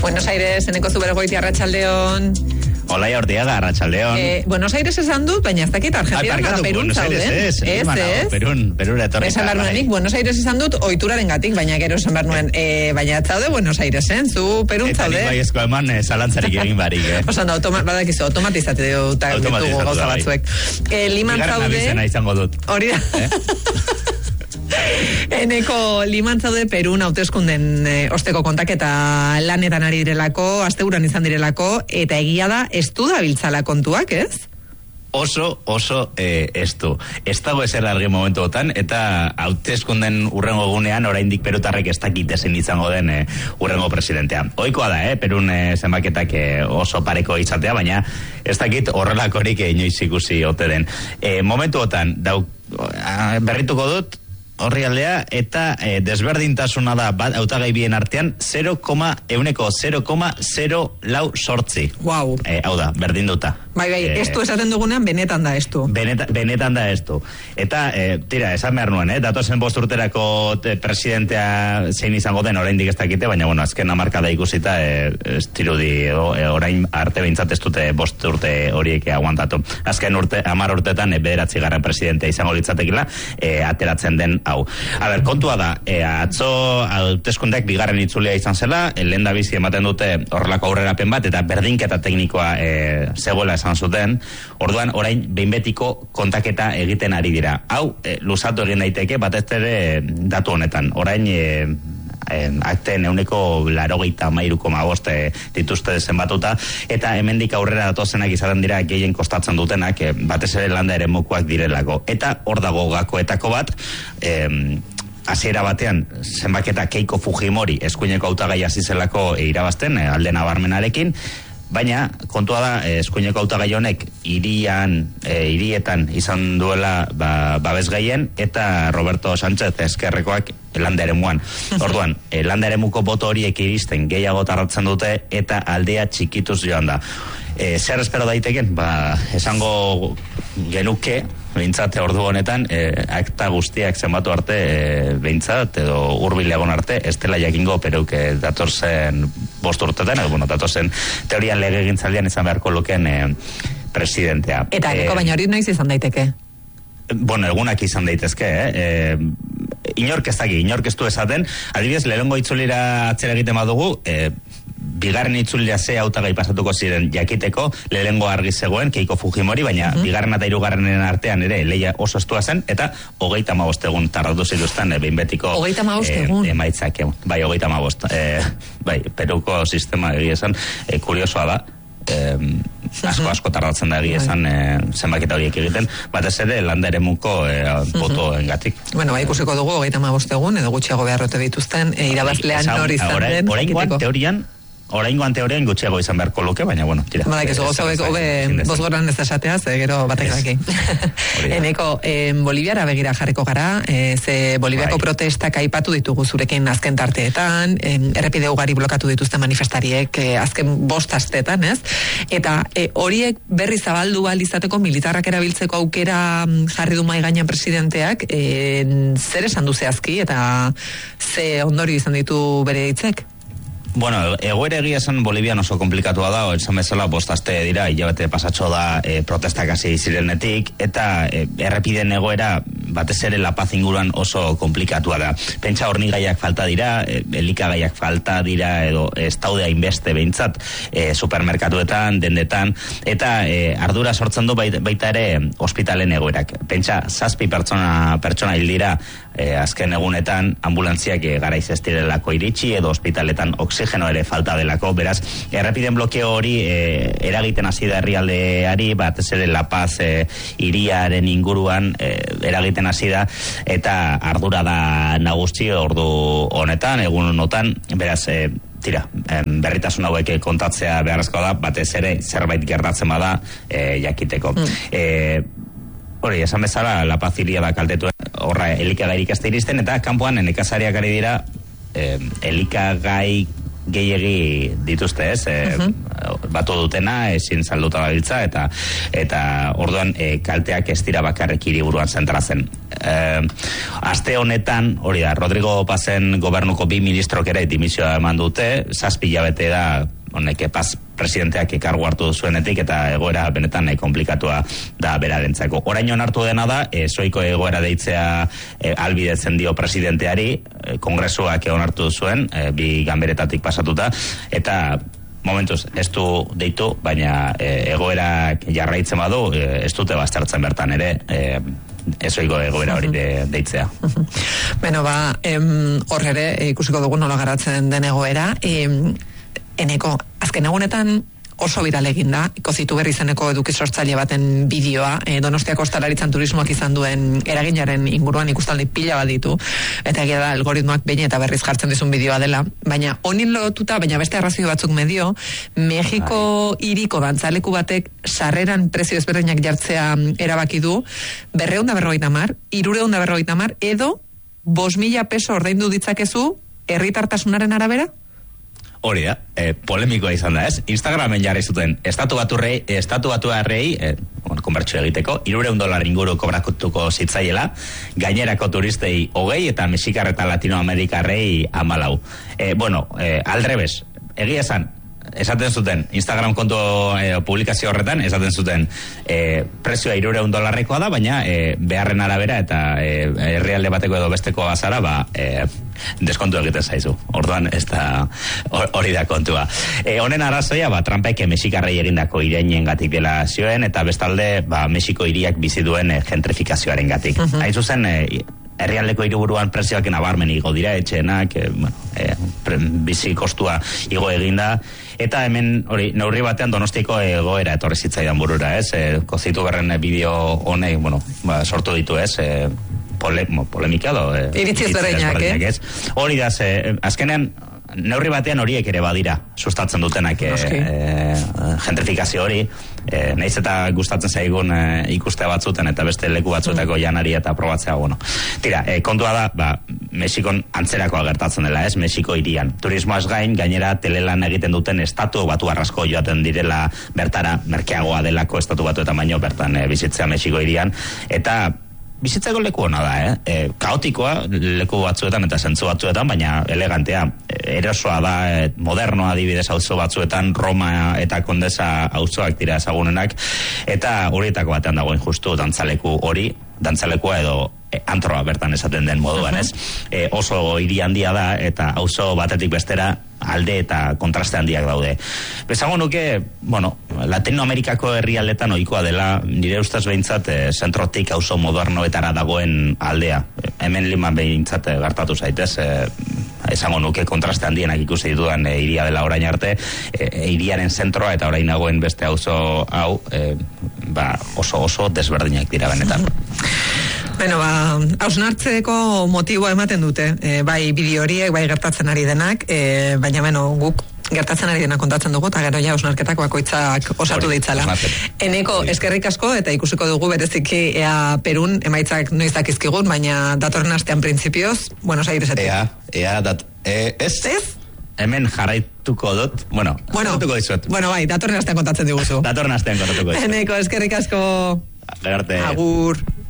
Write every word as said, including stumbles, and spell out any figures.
Buenos Aires, eneko zubergoiti, arratsaldeon. Hola, Ordiaga, arratsaldeon. Eh, Buenos Aires esan dut, baina ez dakit Argentina eta Perun zauden. Ez, ez, ez. Perun, Perura etorri. Esan behar nuenik, Buenos Aires esan dut oituraren gatik, baina gero esan behar nuen, eh, baina ez zaude Buenos Airesen, zu Perun zaude. Eta nik baiezko eman eh, zalantzarik egin barik, eh? Osan da, automa, badakizu, automatizate dut ditugu gauza batzuek. Eh, liman zaude... Bigarren abizena izango dut. Hori da. Eh? Eneko liman zaude Perun hauteskunden e, osteko kontaketa lanetan ari direlako, asteburuan izan direlako, eta egia da, ez du da biltzala kontuak, ez? Oso, oso eh, ez du. Ez dago ezer argi momentuotan, eta hauteskunden urrengo egunean oraindik perutarrek ez dakite zein izango den eh, urrengo presidentea. Ohikoa da, eh, Perun eh, zenbaketak eh, oso pareko izatea, baina ez dakit horrelakorik eh, inoiz ikusi ote den. Eh, momentuotan, dau, berrituko dut, horri aldea, eta e, desberdintasuna da bat hautagai bien artean zero koma zero lau sortzi. Wow. E, hau da, berdinduta. Bai, bai, e, estu esaten dugunean benetan da estu. Beneta, benetan da estu. Eta, e, tira, esan behar nuen, eh? Datozen bost urterako te, presidentea zein izango den oraindik ez dakite, baina, bueno, azken amarkada ikusita, e, ez tirudi, o, e, orain arte behintzat ez dute bost urte horiek aguantatu. Azken urte, amar urtetan, e, bederatzi garren presidentea izango litzatekila, e, ateratzen den hau. A ber, kontua da, e, atzo hauteskundeak bigarren itzulea izan zela, e, lehen da bizi ematen dute horrelako aurrerapen bat, eta berdinketa teknikoa e, zegoela esan zuten, orduan orain behin betiko kontaketa egiten ari dira. Hau, e, luzatu egin daiteke, batez ere datu honetan. Orain, e, en, akten euneko larogeita mairu koma bost dituzte zenbatuta, eta hemendik aurrera datozenak izaten dira gehien kostatzen dutenak, e, batez ere landa ere mokuak direlako. Eta hor dago gakoetako bat, em, hasiera batean zenbaketa Keiko Fujimori eskuineko hautagai hasi zelako e, irabazten e, alde nabarmenarekin, baina kontua da eskuineko hautagai honek hirian, e, hirietan izan duela ba, babes gehien, eta Roberto Sánchez eskerrekoak landa eremuan. Orduan, e, landa eremuko boto horiek iristen gehiago tarratzen dute, eta aldea txikituz joan da. E, zer espero daiteken? Ba, esango genuke, behintzat ordu honetan, e, akta guztiak zenbatu arte, e, behintzat, edo hurbil egon arte, ez dela jakingo Peruk e, datorzen bost urtetan, edo, bueno, datorzen teorian lege gintzaldian izan beharko luken e, presidentea. Eta eneko e, baina hori noiz izan daiteke? Bueno, egunak izan daitezke, eh? E, inork ez daki, inork ez du esaten, adibidez, lehengo itzulira atzera egiten badugu, e, bigarren itzulea ze hautagai pasatuko ziren jakiteko, lehengo argi zegoen Keiko Fujimori, baina uh-huh. bigarren eta hirugarrenen artean ere leia oso estua zen, eta hogeita hamabost egun tardatu zituzten e, behin betiko hogeita hamabost egun? E, emaitzak, bai, hogeita hamabost. E, bai, Peruko sistema egia esan e, kuriosoa da. Eh, asko asko tardatzen da egia esan eh, zenbaketa horiek egiten, batez ere landa eremuko eh, botoengatik. Bueno, bai, ikusiko dugu hogeita hamabost egun edo gutxiago beharrote dituzten e, irabazlean nori izan den. Oraingoan teorian Oraingoan teorian gutxiago izan beharko luke, baina bueno, tira. Badak ez gozo hobe bosgoran ez esatea, ze gero batek daki. Eneko, eh, Boliviara begira jarriko gara, eh, ze Boliviako right. protestak aipatu ditugu zurekin azken tarteetan, eh, errepide ugari blokatu dituzten manifestariek eh, azken bost asteetan, ez? Eta eh, horiek berri zabaldu ahal izateko militarrak erabiltzeko aukera jarri du mahai gainean presidenteak, eh, zer esan du zehazki eta ze ondorio izan ditu bere hitzek? Bueno, egoera egia esan Bolivian oso komplikatua da, esan bezala bostaste dira, hilabete pasatxo da e, protestak hasi zirenetik, eta e, errepiden egoera batez ere La Paz inguruan oso komplikatua da. Pentsa hornigaiak falta dira, e, elikagaiak falta dira, edo ez daude hainbeste behintzat, e, supermerkatuetan, dendetan, eta e, ardura sortzen du baita, baita ere ospitalen egoerak. Pentsa, zazpi pertsona, pertsona hil dira, e, azken egunetan ambulantziak e, garaiz ez direlako iritsi, edo ospitaletan oxigeno ere falta delako, beraz, errepiden blokeo hori e, eragiten hasi da herrialdeari, batez ere La Paz e, hiriaren inguruan e, eragiten hasi da, eta ardura da nagusi ordu honetan, egun honetan, beraz, e, tira, berritasun hauek kontatzea beharrezkoa da, batez ere zerbait gertatzen bada e, jakiteko. Mm. E, hori, esan bezala, La Paz hiria da kaltetu, horra elikagairik ez da iristen, eta kanpoan nekazariak ari dira, e, elikagai gehiegi dituzte, ez? E, uh-huh. Batu dutena, ezin salduta babiltza, eta eta orduan e, kalteak ez dira bakarrik hiriburuan zentratzen. E, aste honetan, hori da, Rodrigo Pazen gobernuko bi ministrok ere dimisioa eman dute, zazpi hilabete da honek paz presidenteak ekargu hartu zuenetik, eta egoera benetan nahi komplikatua da berarentzako. Orain onartu dena da, e, zoiko egoera deitzea e, albidetzen dio presidenteari, e, kongresuak onartu zuen, e, bi ganberetatik pasatuta, eta momentuz ez du deitu, baina e, egoerak jarraitzen badu, e, ez dute baztertzen bertan ere, e, ezoiko egoera hori de, deitzea. Beno, ba, hor ere, ikusiko dugu nola garatzen den egoera, em, Eneko, azken egunetan oso viral egin da, ikozitu berri zeneko eduki sortzaile baten bideoa, e, Donostiako ostalaritzan turismoak izan duen eraginaren inguruan ikustaldi pila bat ditu, eta egia da algoritmoak behin eta berriz jartzen dizun bideoa dela, baina honin lotuta, baina beste arrazio batzuk medio, Mexiko hiriko dantzaleku batek sarreran prezio ezberdinak jartzea erabaki du, berreun da berrogeita hamar, hirureun da berrogeita hamar, edo bost mila peso ordaindu ditzakezu herritartasunaren arabera? Hori da, e, polemikoa izan da, ez? Instagramen jarri zuten, estatu baturrei, estatu batuarrei, e, konbertsio egiteko, hirureun dolar inguru kobratuko zitzaiela, gainerako turistei hogei eta mexikar eta latinoamerikarrei hamalau. E, bueno, e, aldrebes, egia esan, esaten zuten, Instagram kontu e, publikazio horretan, esaten zuten e, prezioa hirureun dolarrekoa da, baina e, beharren arabera eta e, herrialde bateko edo besteko bazara, ba, e, deskontu egiten zaizu. Orduan, ez da hori da kontua. E, honen arrazoia, ba, Trumpek mexikarrei egindako ireinen gatik dela zioen, eta bestalde, ba, Mexiko hiriak bizi duen e, gentrifikazioaren gatik. Uh-huh. Hain zuzen, e, herrialdeko hiriburuan prezioak nabarmen igo dira, etxeenak, e, bueno, e, pre, bizi kostua igo eginda, eta hemen, hori, neurri batean Donostiako egoera etorri zitzaidan burura, ez? E, kozitu berren bideo honek, bueno, ba, sortu ditu, ez? E, pole, mo, polemika do, e, iritzi ezberdinak, eh? Hori da, ze, azkenean, neurri batean horiek ere badira sustatzen dutenak e, e, gentrifikazio hori, e, nahiz eta gustatzen zaigun e, ikustea batzuten eta beste leku batzuetako janari eta probatzea, bueno. Tira, e, kontua da, ba, Mexikon antzerakoa gertatzen dela, ez, Mexiko hirian. Turismoaz gain, gainera telelan egiten duten estatu batu arrasko joaten direla bertara, merkeagoa delako estatu batuetan baino bertan e, bizitzea Mexiko hirian, eta bizitzeko leku hona da, eh? E, kaotikoa leku batzuetan eta zentzu batzuetan, baina elegantea, erosoa da, e, modernoa adibidez auzo batzuetan, Roma eta Kondesa auzoak dira ezagunenak, eta horietako batean dagoen justu dantzaleku hori, dantzalekua edo e, antroa bertan esaten den moduan, ez? E, oso hiri handia da, eta auzo batetik bestera alde eta kontraste handiak daude. Bezago nuke, bueno, Latinoamerikako herrialdetan ohikoa dela, nire ustez behintzat, e, zentrotik auzo modernoetara dagoen aldea. E, hemen liman behintzat e, gertatu zaitez, e, esango nuke kontraste handienak ikusi ditudan e, iria dela orain arte, e, e, iriaren zentroa eta orain nagoen beste auzo hau, e, ba, oso oso desberdinak dira benetan. Bueno, ba, hausnartzeko motiboa ematen dute, e, bai bideo horiek, bai gertatzen ari denak, e, baina beno, guk gertatzen ari denak kontatzen dugu, eta gero ja hausnarketak bakoitzak osatu ditzala. Eneko, eskerrik asko, eta ikusiko dugu bereziki ea Perun emaitzak noiz dakizkigun, baina datorren astean printzipioz, Buenos Airesetik. Ea, ea, dat, e, ez? Ez? Hemen jarraituko dut, bueno, bueno, dizuet. Bueno, bai, datorren astean kontatzen diguzu. Datorren astean kontatuko dizuet. Eneko, eskerrik asko. Gerte. Agur.